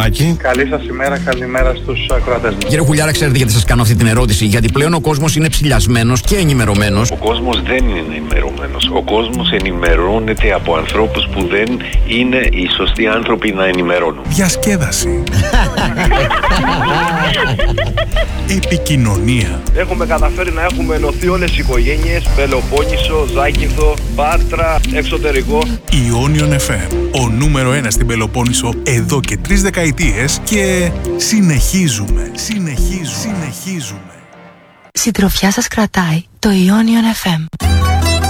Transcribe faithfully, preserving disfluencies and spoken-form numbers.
Μάκη. Καλή σας ημέρα, καλημέρα στους ακροατές μας. Κύριε Χουλιάρα, ξέρετε γιατί σας κάνω αυτή την ερώτηση? Γιατί πλέον ο κόσμος είναι ψηλιασμένος και ενημερωμένος. Ο κόσμος δεν είναι ενημερωμένος. Ο κόσμος ενημερώνεται από ανθρώπους που δεν είναι οι σωστοί άνθρωποι να ενημερώνουν. Διασκέδαση. Επικοινωνία. Έχουμε καταφέρει να έχουμε ενωθεί όλες οι οικογένειες. Πελοπόννησο, Ζάκυνθο, Πάτρα, εξωτερικό. Ιόνιον εφ εμ, ο νούμερο ένα στην Πελοπόννησο εδώ και τρεις δεκαετίες και συνεχίζουμε, συνεχίζουμε, συνεχίζουμε. Συντροφιά σας κρατάει το Ιόνιον εφ εμ.